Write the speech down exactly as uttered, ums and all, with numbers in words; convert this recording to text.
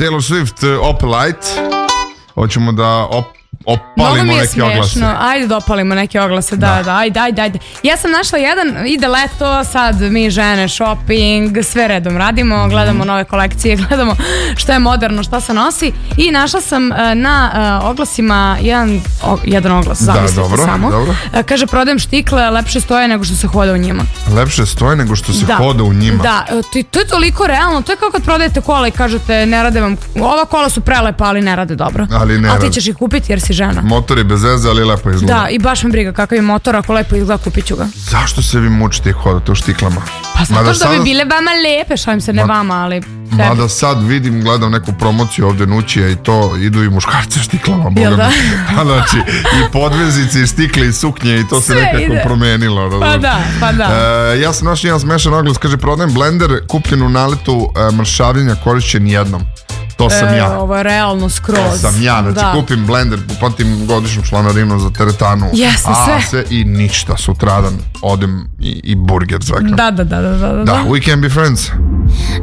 Taylor Swift, Opalite. Hoćemo da op, opalimo neke smešno. oglase. Ajde da opalimo neke oglase, da, da, da, ajde, ajde, ajde. Ja sam našla jedan, ide leto, sad mi žene, shopping, sve redom radimo, gledamo nove kolekcije, gledamo šta je moderno, šta se nosi i našla sam uh, na uh, oglasima jedan, o, jedan oglas, zamislite da, dobro, samo. Dobro. Uh, kaže, prodajem štikle, lepše stoje nego što se hoda u njima. Lepše stoje nego što se da. hoda u njima. Da, to, to je toliko realno, to je kao kad prodajete kola i kažete ne rade vam, ova kola su prelepa, ali ne rade dobro. Ali ne A ti rade. ćeš ih kupiti jer si žena. Motor je bez veze, ali lepo izgleda. Da, i baš me briga kakav je motor, ako lepo izgleda, kupit ću ga. Zašto se vi mučite i hodate u štiklama? Pa zato što bi bile vama lepe, šalim se, ne vama, ali tebi. Mada sad vidim, gledam neku promociju ovde Nućija i to idu i muškarci u štiklama. Jel da? Pa znači, i podvezice, i stikle, i suknje, i to se sve nekako ide. Promenilo. Pa razum. da, pa da. E, ja sam našao jedan smešan oglas, kaže, prodajem blender kupljen u naletu e, mršavljenja korišćen jednom. To sam e, ja. Ovo je realno skroz. To sam ja, znači da. kupim blender, uplatim godišnju članarinu za teretanu. Jeste, a, sve. sve. I ništa, sutradan odem i, i burger zvekam. Da, da, da, da, da, da. Da, we can be friends.